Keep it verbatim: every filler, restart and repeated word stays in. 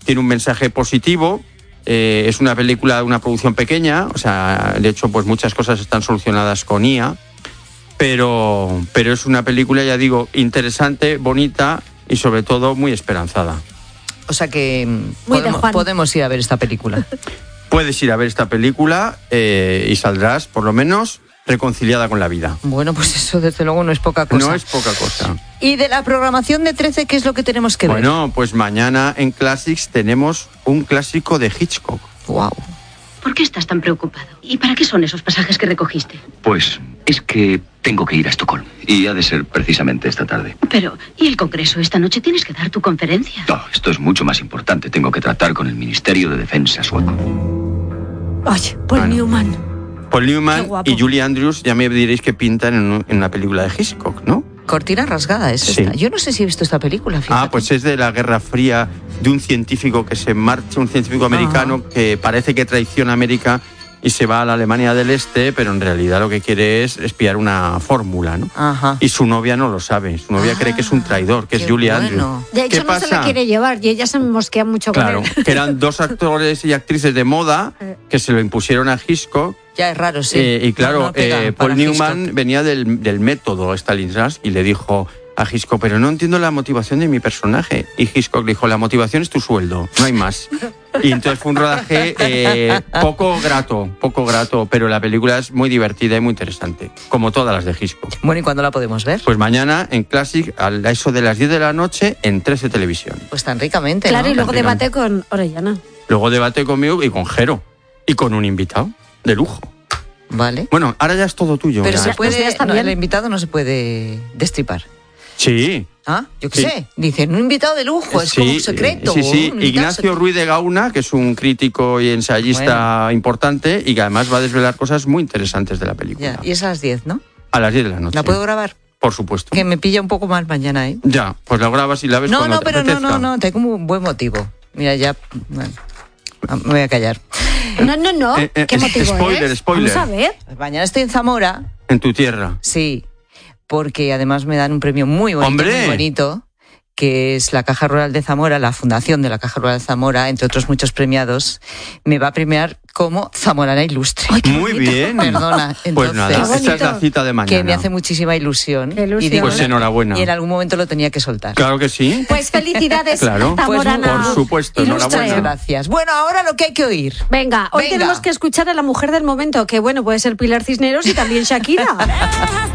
tiene un mensaje positivo. Eh, es una película de una producción pequeña, o sea, de hecho, pues muchas cosas están solucionadas con I A, pero, pero es una película, ya digo, interesante, bonita y sobre todo muy esperanzada. O sea que podemos, podemos ir a ver esta película. Puedes ir a ver esta película eh, y saldrás, por lo menos, reconciliada con la vida. Bueno, pues eso desde luego no es poca cosa. No es poca cosa. ¿Y de la programación de trece qué es lo que tenemos que ver? Bueno, pues mañana en Classics tenemos un clásico de Hitchcock. Wow. ¿Por qué estás tan preocupado? ¿Y para qué son esos pasajes que recogiste? Pues es que tengo que ir a Estocolmo y ha de ser precisamente esta tarde. Pero, ¿y el Congreso? Esta noche tienes que dar tu conferencia. No, esto es mucho más importante. Tengo que tratar con el Ministerio de Defensa sueco. Oye, Paul Bueno. Newman. Paul Newman guapo. y Julie Andrews, ya me diréis que pintan en, un- en una película de Hitchcock, ¿no? Cortina rasgada es Sí. esta. Yo no sé si he visto esta película, fíjate. Ah, pues es de la Guerra Fría, de un científico que se marcha, un científico americano Ajá. que parece que traiciona a América y se va a la Alemania del Este, pero en realidad lo que quiere es espiar una fórmula, ¿no? Ajá. Y su novia no lo sabe, su novia Ah, cree que es un traidor, que es qué Julie bueno. Andrews. De hecho, ¿Qué no se pasa? la quiere llevar y ella se mosquea mucho Claro, con él. que eran dos actores y actrices de moda que se lo impusieron a Hitchcock. Ya es raro, sí. Eh, y claro, No, no pega eh, para Paul Newman Hitchcock. venía del, del método Stalingrad y le dijo a Hitchcock, pero no entiendo la motivación de mi personaje. Y Hitchcock le dijo, la motivación es tu sueldo, no hay más. Y entonces fue un rodaje eh, poco grato, poco grato, pero la película es muy divertida y muy interesante, como todas las de Hitchcock. Bueno, ¿y cuándo la podemos ver? Pues mañana en Classic, a eso de las diez de la noche, en trece Televisión. Pues tan ricamente, Claro, ¿no? y luego Prácticamente. debate con Orellana. Luego debate conmigo y con Jero. Y con un invitado de lujo. Vale. Bueno, ahora ya es todo tuyo. Pero ya. se Estos puede, días no, también. el invitado no se puede destripar. Sí. Ah, yo qué Sí. sé. Dicen, un invitado de lujo, es como un secreto. Sí, sí. un invitado Ignacio secreto. Ruiz de Gauna, que es un crítico y ensayista importante y que además va a desvelar cosas muy interesantes de la película. Ya, y es a las diez, ¿no? A las diez de la noche. ¿La puedo grabar? Por supuesto. Que me pilla un poco mal mañana, ¿eh? Ya, pues la grabas y la ves No, cuando no, te pero no, apetezca. no, no, tengo un buen motivo. Mira, ya... Bueno, me voy a callar. No, no, no. Eh, eh, ¿Qué motivo spoiler, es? spoiler. Vamos a ver. Pues mañana estoy en Zamora, En tu tierra. sí, porque además me dan un premio muy bonito, ¡Hombre! muy bonito, que es la Caja Rural de Zamora, la Fundación de la Caja Rural de Zamora, entre otros muchos premiados, me va a premiar como zamorana ilustre. Muy bien. Perdona, entonces, Pues nada, Qué esta es la bonito. cita de mañana. que me hace muchísima ilusión. Qué ilusión. Y, digo, Pues enhorabuena. y en algún momento lo tenía que soltar. Claro que sí. Pues felicidades, Claro. Zamorana. Por supuesto, ilustre. enhorabuena. Muchas gracias. Bueno, ahora lo que hay que oír. Venga, hoy Venga. tenemos que escuchar a la mujer del momento, que bueno, puede ser Pilar Cisneros y también Shakira.